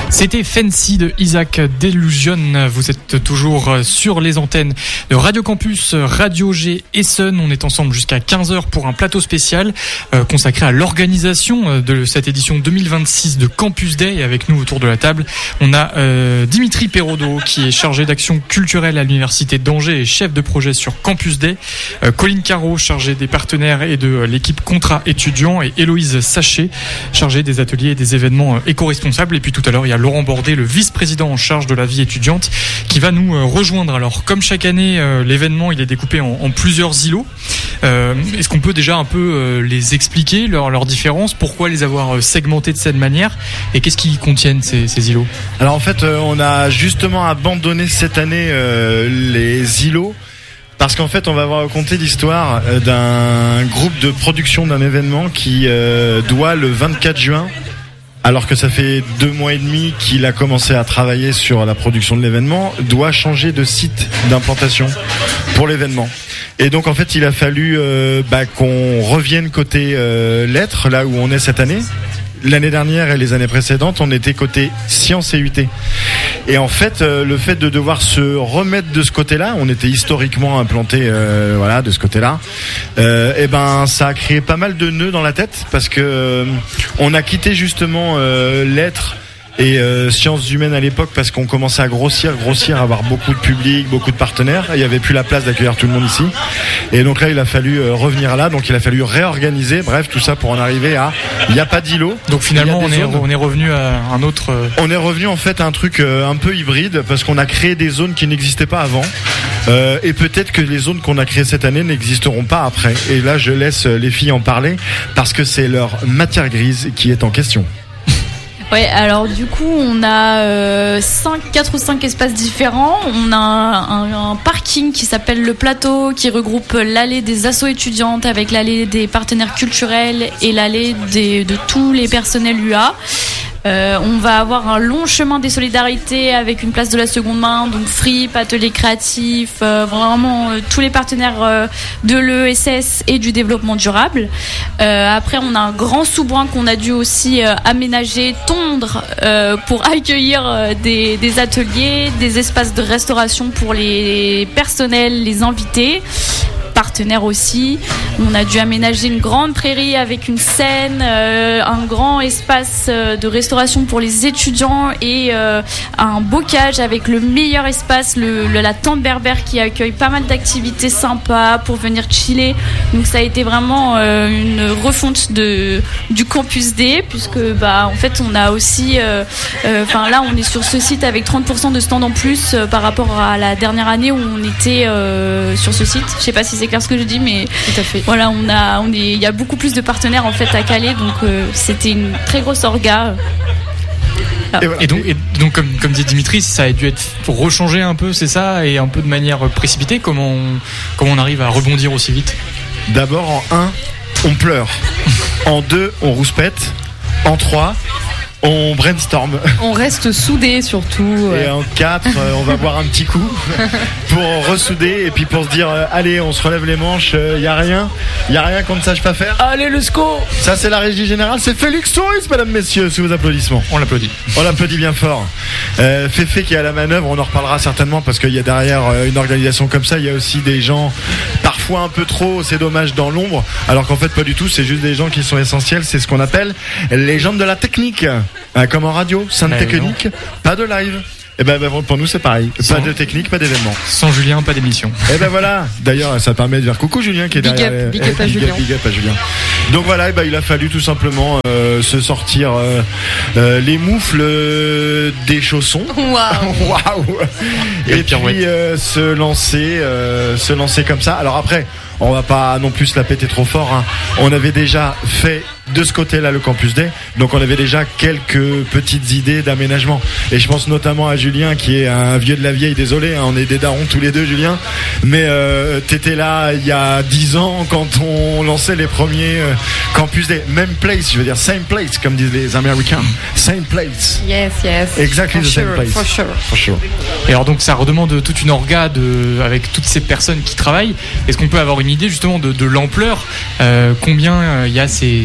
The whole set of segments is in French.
C'était Fancy de Isaac Delusion. Vous êtes toujours sur les antennes de Radio Campus, Radio G et Sun. On est ensemble jusqu'à 15h pour un plateau spécial consacré à l'organisation de cette édition 2026 de Campus Day. Et avec nous autour de la table, on a Dimitri Perraudot qui est chargé d'action culturelle à l'Université d'Angers et chef de projet sur Campus Day. Colline Caro, chargée des partenaires et de l'équipe Contrat étudiants, et Héloïse Sachet, chargée des ateliers et des événements éco-responsables. Et puis tout à l'heure, il y a Laurent Bordet, le vice-président en charge de la vie étudiante, qui va nous rejoindre. Alors, comme chaque année, l'événement il est découpé en plusieurs îlots. Est-ce qu'on peut déjà un peu les expliquer, leurs différences, pourquoi les avoir segmentés de cette manière, et qu'est-ce qu'ils contiennent ces îlots? Alors en fait, on a justement abandonné cette année les îlots, parce qu'en fait on va raconter l'histoire d'un groupe de production d'un événement qui doit le 24 juin, alors que ça fait 2 mois et demi qu'il a commencé à travailler sur la production de l'événement, doit changer de site d'implantation pour l'événement. Et donc en fait il a fallu qu'on revienne côté lettres, là où on est cette année. L'année dernière et les années précédentes, on était côté sciences et UT. Et en fait, le fait de devoir se remettre de ce côté-là, on était historiquement implanté, de ce côté-là. Ça a créé pas mal de nœuds dans la tête, parce que on a quitté justement lettres et sciences humaines à l'époque, parce qu'on commençait à grossir, avoir beaucoup de public, beaucoup de partenaires. Il n'y avait plus la place d'accueillir tout le monde ici. Et donc là, il a fallu revenir là. Donc il a fallu réorganiser. Bref, tout ça pour en arriver à... Il n'y a pas d'îlot. Donc finalement, on est revenu à un autre... On est revenu en fait à un truc un peu hybride, parce qu'on a créé des zones qui n'existaient pas avant. Et peut-être que les zones qu'on a créées cette année n'existeront pas après. Et là, je laisse les filles en parler, parce que c'est leur matière grise qui est en question. Ouais, alors du coup on a 4 ou 5 espaces différents. On a un parking qui s'appelle le Plateau, qui regroupe l'allée des assos étudiantes avec l'allée des partenaires culturels et l'allée de tous les personnels UA. On va avoir un long chemin des solidarités avec une place de la seconde main, donc Fripp, ateliers créatifs, vraiment tous les partenaires de l'ESS et du développement durable. Après, on a un grand sous-bois qu'on a dû aussi aménager, tondre pour accueillir des ateliers, des espaces de restauration pour les personnels, les invités. Partenaires aussi. On a dû aménager une grande prairie avec une scène, un grand espace de restauration pour les étudiants et un bocage avec le meilleur espace, la tente berbère qui accueille pas mal d'activités sympas pour venir chiller. Donc ça a été vraiment une refonte du Campus D, puisque en fait on a aussi là on est sur ce site avec 30% de stands en plus par rapport à la dernière année où on était sur ce site. Je sais pas si c'est clair ce que je dis, mais tout à fait. Voilà, il y a beaucoup plus de partenaires en fait à Calais, donc c'était une très grosse orga. Et donc comme dit Dimitri, ça a dû être rechangé un peu, c'est ça, et un peu de manière précipitée. Comment on arrive à rebondir aussi vite? D'abord, en 1, on pleure. En 2, on rouspète. En 3, on brainstorm. On reste soudés surtout. Et en 4, on va boire un petit coup pour ressouder, et puis pour se dire allez, on se relève les manches, y a rien qu'on ne sache pas faire. Allez, le SCO. Ça, c'est la régie générale, c'est Félix Souris, mesdames, messieurs, sous vos applaudissements. On l'applaudit bien fort. Féfé qui est à la manœuvre, on en reparlera certainement, parce qu'il y a derrière une organisation comme ça, il y a aussi des gens parfois un peu trop, c'est dommage, dans l'ombre, alors qu'en fait pas du tout, c'est juste des gens qui sont essentiels. C'est ce qu'on appelle les gens de la technique. Comme en radio, sans technique, pas de live. Et pour nous c'est pareil, pas de technique, pas d'événement. Sans Julien, pas d'émission. Et voilà, d'ailleurs ça permet de dire coucou Julien qui est derrière. Big up à Julien. Donc voilà, il a fallu tout simplement se sortir les moufles des chaussons. Waouh. Et puis se lancer comme ça. Alors après, on va pas non plus la péter trop fort, hein. On avait déjà fait de ce côté-là le Campus Day, donc on avait déjà quelques petites idées d'aménagement, et je pense notamment à Julien qui est un vieux de la vieille, désolé, hein, on est des darons tous les deux, Julien, mais t'étais là il y a 10 ans quand on lançait les premiers Campus Day, même place, je veux dire same place comme disent les Américains, same place. Yes. Exactly the same place. For sure. Et alors donc ça redemande toute une orga avec toutes ces personnes qui travaillent. Est-ce qu'on peut avoir une idée justement de l'ampleur, combien il y a ces hommes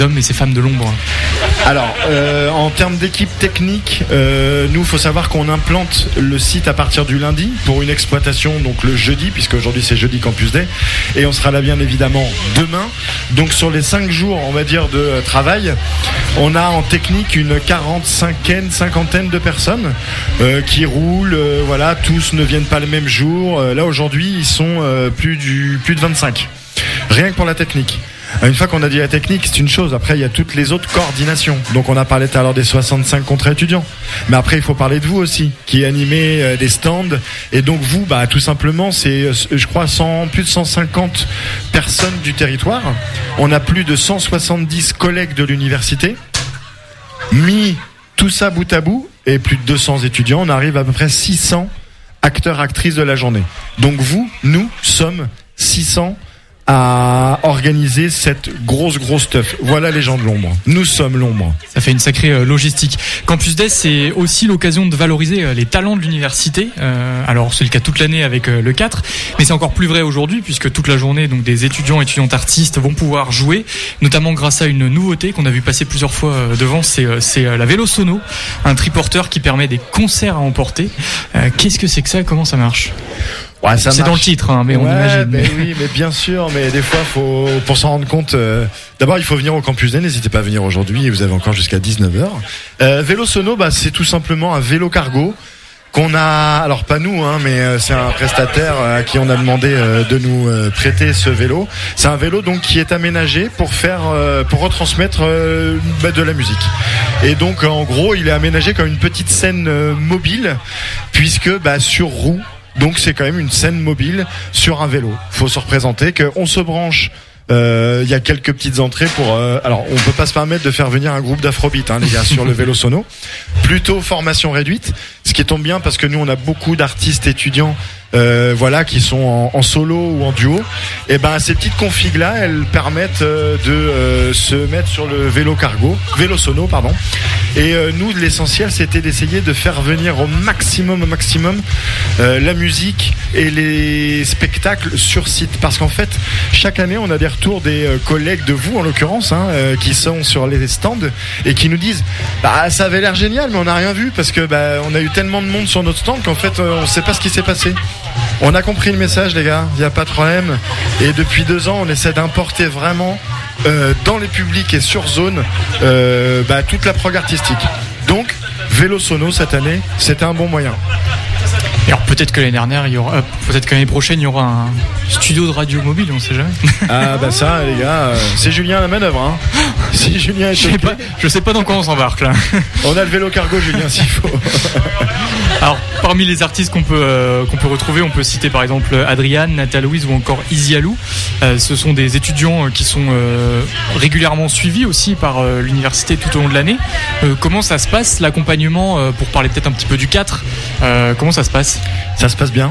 hommes et ces femmes de l'ombre? Alors, en termes d'équipe technique, nous, faut savoir qu'on implante le site à partir du lundi pour une exploitation donc le jeudi, puisque aujourd'hui c'est jeudi Campus Day, et on sera là bien évidemment demain. Donc sur les 5 jours, on va dire, de travail, on a en technique une cinquantaine de personnes qui roulent. Voilà, tous ne viennent pas le même jour. Là aujourd'hui, ils sont plus de 25. Rien que pour la technique. Une fois qu'on a dit la technique, c'est une chose. Après, il y a toutes les autres coordinations. Donc, on a parlé tout à l'heure des 65 contrats étudiants. Mais après, il faut parler de vous aussi, qui animez des stands. Et donc, vous, tout simplement, c'est, je crois, plus de 150 personnes du territoire. On a plus de 170 collègues de l'université. Mis tout ça bout à bout, et plus de 200 étudiants, on arrive à peu près 600 acteurs, actrices de la journée. Donc, nous sommes 600 à organiser cette grosse stuff. Voilà les gens de l'ombre. Nous sommes l'ombre. Ça fait une sacrée logistique. Campus Day, c'est aussi l'occasion de valoriser les talents de l'université. Alors c'est le cas toute l'année avec le 4, mais c'est encore plus vrai aujourd'hui puisque toute la journée, donc des étudiantes artistes vont pouvoir jouer, notamment grâce à une nouveauté qu'on a vu passer plusieurs fois devant, c'est la Vélo Sono, un triporteur qui permet des concerts à emporter. Qu'est-ce que c'est que ça? Comment ça marche? Ouais, ça c'est marche. Dans le titre, mais on imagine. Oui, mais bien sûr, mais des fois, pour s'en rendre compte, d'abord, il faut venir au Campus Day, n'hésitez pas à venir aujourd'hui, vous avez encore jusqu'à 19h. Vélo Sono, c'est tout simplement un vélo cargo qu'on a, alors pas nous, mais c'est un prestataire à qui on a demandé de nous prêter ce vélo. C'est un vélo donc qui est aménagé pour retransmettre de la musique. Et donc, en gros, il est aménagé comme une petite scène mobile, puisque sur roue. Donc c'est quand même une scène mobile sur un vélo. Faut se représenter qu'on se branche. Il y a quelques petites entrées pour. Alors on peut pas se permettre de faire venir un groupe d'afrobeat, les gars, sur le Vélo Sono. Plutôt formation réduite, ce qui tombe bien parce que nous on a beaucoup d'artistes étudiants. Qui sont en solo ou en duo. Et ces petites configs là, elles permettent de se mettre sur le vélo sono, pardon. Et nous, l'essentiel, c'était d'essayer de faire venir au maximum la musique et les spectacles sur site, parce qu'en fait, chaque année, on a des retours des collègues de vous, en l'occurrence, qui sont sur les stands et qui nous disent, ça avait l'air génial, mais on n'a rien vu parce que on a eu tellement de monde sur notre stand qu'en fait, on ne sait pas ce qui s'est passé. On a compris le message, les gars, il n'y a pas de problème. Et depuis 2 ans, on essaie d'importer vraiment dans les publics et sur zone toute la prog artistique. Donc, Vélo Sono cette année, c'était un bon moyen. Alors peut-être que l'année dernière, peut-être que l'année prochaine, il y aura un studio de radio mobile, on sait jamais. Ça, les gars, c'est Julien à la manœuvre. Si Julien est je sais pas dans quoi on s'embarque là. On a le vélo cargo, Julien, s'il faut. Alors parmi les artistes qu'on peut retrouver, on peut citer par exemple Adriane, Nata Louise ou encore Isialou. Ce sont des étudiants qui sont régulièrement suivis aussi par l'université tout au long de l'année. Comment ça se passe l'accompagnement, pour parler peut-être un petit peu du 4, comment ça se passe? Ça se passe bien.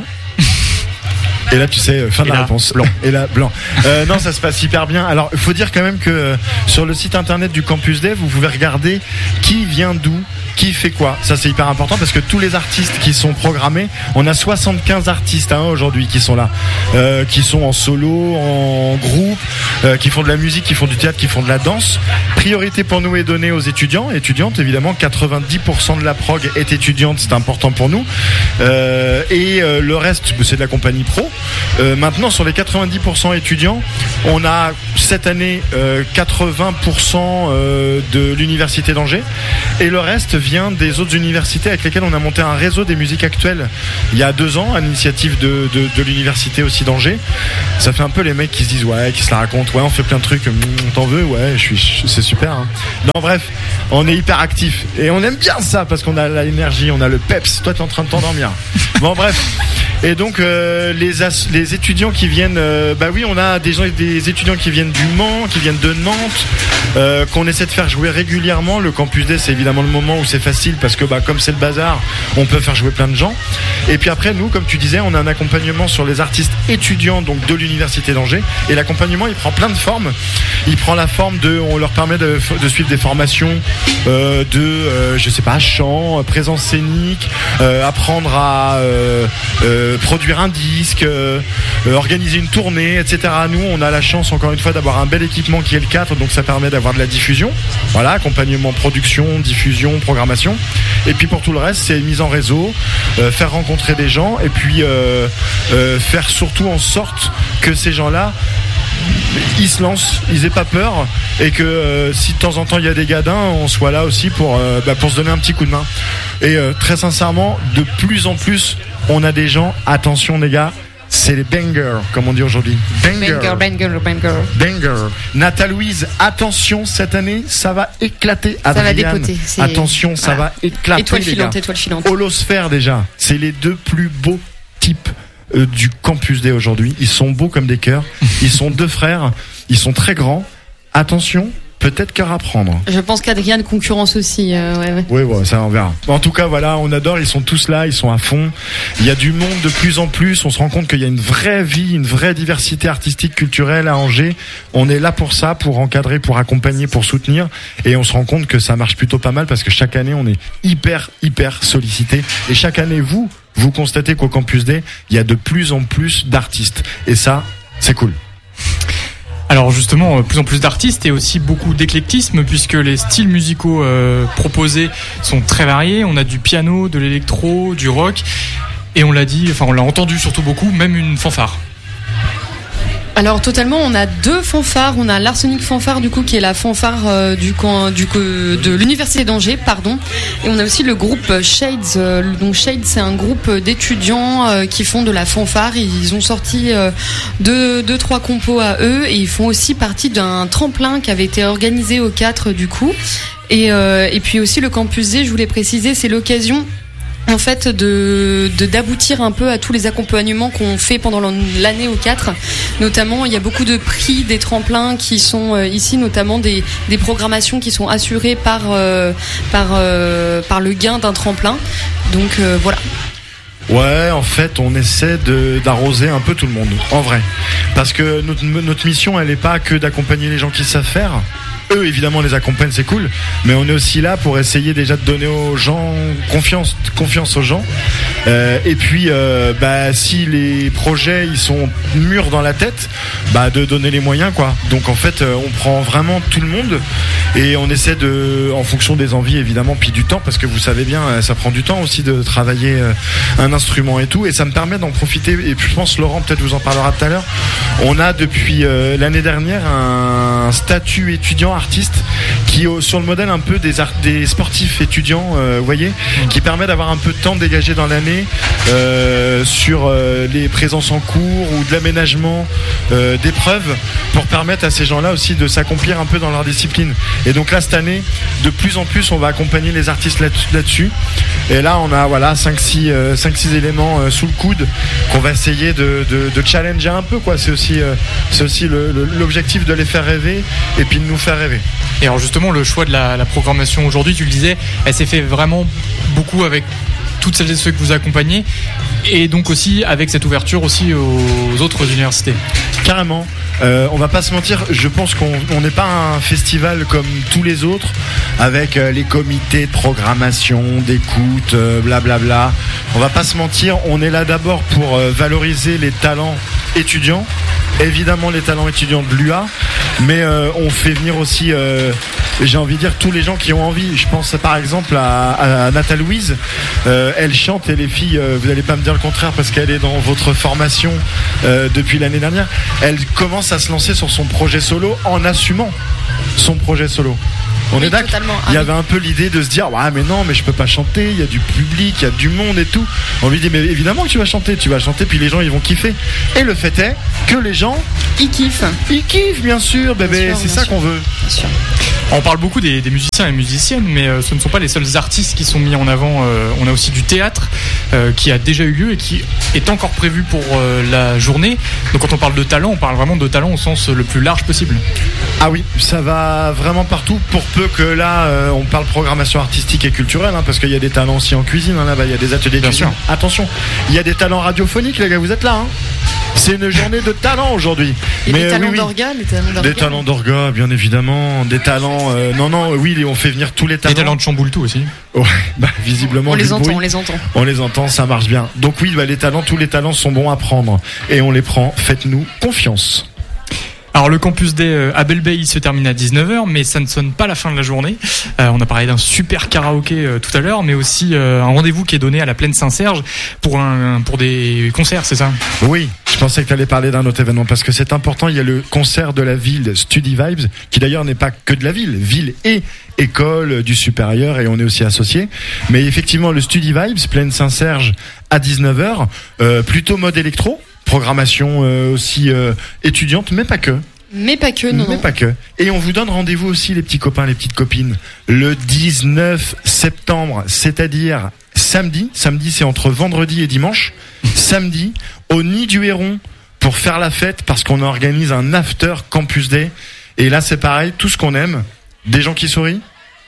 Et là, tu sais, fin de la réponse. Blanc. Et là, blanc. Non, ça se passe hyper bien. Alors, il faut dire quand même que sur le site internet du Campus Day, vous pouvez regarder qui vient d'où, qui fait quoi. Ça, c'est hyper important parce que tous les artistes qui sont programmés, on a 75 artistes aujourd'hui qui sont là, qui sont en solo, en groupe, qui font de la musique, qui font du théâtre, qui font de la danse. Priorité pour nous est donnée aux étudiantes, évidemment. 90% de la prog est étudiante, c'est important pour nous. Et le reste, c'est de la compagnie pro. Maintenant, sur les 90% étudiants, on a cette année 80% de l'université d'Angers, et le reste vient des autres universités avec lesquelles on a monté un réseau des musiques actuelles il y a 2 ans à l'initiative de l'université aussi d'Angers. Ça fait un peu les mecs qui se disent qui se la racontent, on fait plein de trucs, on t'en veut, c'est super. Non, bref, on est hyper actifs et on aime bien ça parce qu'on a l'énergie, on a le peps. Toi, t'es en train de t'endormir. Bon, bref. Et donc les étudiants qui viennent, on a des étudiants qui viennent du Mans, qui viennent de Nantes, qu'on essaie de faire jouer régulièrement. Le Campus Day, c'est évidemment le moment où c'est facile parce que comme c'est le bazar, on peut faire jouer plein de gens. Et puis après, nous, comme tu disais, on a un accompagnement sur les artistes étudiants donc de l'université d'Angers. Et l'accompagnement, il prend plein de formes. Il prend la forme on leur permet de suivre des formations chant, présence scénique, apprendre à produire un disque, organiser une tournée, etc. Nous, on a la chance, encore une fois, d'avoir un bel équipement qui est le 4, donc ça permet d'avoir de la diffusion. Voilà, accompagnement, production, diffusion, programmation. Et puis pour tout le reste, c'est mise en réseau, faire rencontrer des gens, et puis faire surtout en sorte que ces gens-là, ils se lancent, ils aient pas peur, et que si de temps en temps il y a des gadins, on soit là aussi pour se donner un petit coup de main. Et très sincèrement, de plus en plus, on a des gens, attention les gars, c'est les bangers, comme on dit aujourd'hui. Banger. Nata Louise, attention, cette année, ça va éclater. Ça va Adriane, dépoter. attention, ça va éclater. Étoile les gars. filante. Holosphère déjà, c'est les deux plus beaux types du Campus Day aujourd'hui. Ils sont beaux comme des cœurs. Ils sont deux frères. Ils sont très grands. Attention, peut-être cœur à prendre. Je pense qu'Adriane concurrence aussi. Oui, ça on verra. En tout cas, voilà, on adore. Ils sont tous là. Ils sont à fond. Il y a du monde de plus en plus. On se rend compte qu'il y a une vraie vie, une vraie diversité artistique, culturelle à Angers. On est là pour ça, pour encadrer, pour accompagner, pour soutenir. Et on se rend compte que ça marche plutôt pas mal parce que chaque année, on est hyper sollicité. Et chaque année, vous constatez qu'au Campus Day, il y a de plus en plus d'artistes. Et ça, c'est cool. Alors justement, plus en plus d'artistes et aussi beaucoup d'éclectisme puisque les styles musicaux proposés sont très variés. On a du piano, de l'électro, du rock et on l'a entendu surtout beaucoup, même une fanfare. Alors totalement, on a deux fanfares. On a l'Arsenic Fanfare du coup qui est la fanfare de l'université d'Angers, pardon. Et on a aussi le groupe Shades. Donc Shades, c'est un groupe d'étudiants qui font de la fanfare. Ils ont sorti deux, trois compos à eux et ils font aussi partie d'un tremplin qui avait été organisé au 4 du coup. Et puis aussi le Campus Day, je voulais préciser, c'est l'occasion en fait d'aboutir un peu à tous les accompagnements qu'on fait pendant l'année au 4. Notamment, il y a beaucoup de prix des tremplins qui sont ici, notamment des programmations qui sont assurées par le gain d'un tremplin. Donc voilà. Ouais, en fait, on essaie d'arroser un peu tout le monde, en vrai. Parce que notre mission, elle n'est pas que d'accompagner les gens qui savent faire. Eux, évidemment, les accompagnent, c'est cool. Mais on est aussi là pour essayer déjà de donner aux gens confiance aux gens. Et puis, si les projets, ils sont mûrs dans la tête, de donner les moyens, quoi. Donc, en fait, on prend vraiment tout le monde et on essaie en fonction des envies, évidemment, puis du temps, parce que vous savez bien, ça prend du temps aussi de travailler un instrument et tout. Et ça me permet d'en profiter. Et puis, je pense, Laurent, peut-être vous en parlera tout à l'heure. On a depuis l'année dernière un statut étudiant artiste qui sur le modèle un peu des sportifs étudiants, vous voyez, qui permet d'avoir un peu de temps dégagé dans l'année sur les présences en cours ou de l'aménagement d'épreuves pour permettre à ces gens-là aussi de s'accomplir un peu dans leur discipline. Et donc là, cette année, de plus en plus, on va accompagner les artistes là-dessus. Et là, on a 5-6 éléments sous le coude qu'on va essayer de challenger un peu, quoi. C'est aussi l'objectif de les faire rêver et puis de nous faire rêver. Et alors justement, le choix de la programmation aujourd'hui, tu le disais, elle s'est fait vraiment beaucoup avec toutes celles et ceux que vous accompagnez et donc aussi avec cette ouverture aussi aux autres universités. Carrément. On va pas se mentir, je pense qu'on n'est pas un festival comme tous les autres avec les comités de programmation, d'écoute, blablabla. On va pas se mentir, on est là d'abord pour valoriser les talents étudiants, évidemment les talents étudiants de l'UA, mais on fait venir aussi, j'ai envie de dire, tous les gens qui ont envie. Je pense par exemple à Nata Louise, elle chante et les filles, vous n'allez pas me dire le contraire parce qu'elle est dans votre formation depuis l'année dernière, elle commence à se lancer sur son projet solo en assumant son projet solo. On est d'accord. Il y avait un peu l'idée de se dire mais je peux pas chanter, il y a du public, il y a du monde et tout. On lui dit mais évidemment que tu vas chanter puis les gens ils vont kiffer. Et le fait est que les gens ils kiffent bien sûr, bébé, c'est ça qu'on veut. Bien sûr. On parle beaucoup des musiciens et musiciennes, mais ce ne sont pas les seuls artistes qui sont mis en avant. On a aussi du théâtre qui a déjà eu lieu et qui est encore prévu pour la journée. Donc quand on parle de talent, on parle vraiment de talent au sens le plus large possible. Ah oui, ça va vraiment partout pour peu que là, on parle programmation artistique et culturelle, hein, parce qu'il y a des talents aussi en cuisine, hein, là-bas, il y a des ateliers de Bien cuisine. sûr. Attention, il y a des talents radiophoniques, les gars, vous êtes là, hein. C'est une journée de talent aujourd'hui. Et Mais des talents oui, oui. d'orga, Des talents d'orga, bien évidemment. Des talents. Oui, on fait venir tous les Les talents. talents de Chamboule tout aussi. Ouais, visiblement. On vu les le entend, bruit, on les entend. on les entend, ça marche bien. Donc oui, les talents, tous les talents sont bons à prendre et on les prend. Faites-nous confiance. Alors le Campus Day à Belle Bay il se termine à 19h, mais ça ne sonne pas la fin de la journée. On a parlé d'un super karaoké tout à l'heure, mais aussi un rendez-vous qui est donné à la Plaine Saint-Serge pour des concerts, c'est ça ? Oui, je pensais que tu allais parler d'un autre événement parce que c'est important. Il y a le concert de la ville Study Vibes, qui d'ailleurs n'est pas que de la ville et école du supérieur, et on est aussi associé. Mais effectivement, le Study Vibes, Plaine Saint-Serge à 19h, plutôt mode électro. Programmation aussi étudiante, mais pas que. Mais pas que, non. Mais pas que. Et on vous donne rendez-vous aussi, les petits copains, les petites copines, le 19 septembre, c'est-à-dire samedi. Samedi, c'est entre vendredi et dimanche. Samedi, au Nid du Héron, pour faire la fête, parce qu'on organise un after Campus Day. Et là, c'est pareil, tout ce qu'on aime. Des gens qui sourient,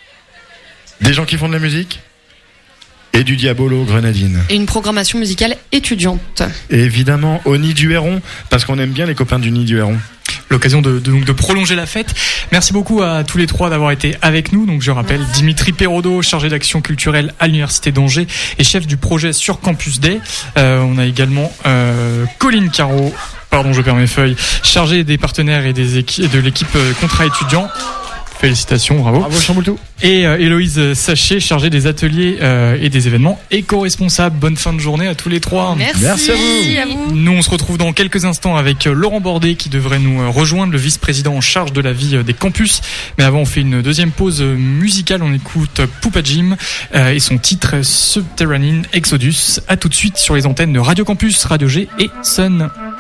des gens qui font de la musique, et du Diabolo Grenadine. Et une programmation musicale étudiante. Et évidemment, au Nid du Héron, parce qu'on aime bien les copains du Nid du Héron. L'occasion de prolonger la fête. Merci beaucoup à tous les trois d'avoir été avec nous. Donc je rappelle, Dimitri Perrodo, chargé d'action culturelle à l'Université d'Angers et chef du projet sur Campus Day. On a également Colline Caro, pardon, je perds mes feuilles, chargée des partenaires et de l'équipe contrat étudiant. Félicitations, bravo. Bravo Chamboultou. Et Héloïse Sachet, chargée des ateliers et des événements éco-responsables. Bonne fin de journée à tous les trois. Merci à vous. Nous, on se retrouve dans quelques instants avec Laurent Bordet qui devrait nous rejoindre, le vice-président en charge de la vie des campus. Mais avant, on fait une deuxième pause musicale. On écoute Poupa Jim et son titre Subterranean Exodus. À tout de suite sur les antennes de Radio Campus, Radio G et Sun.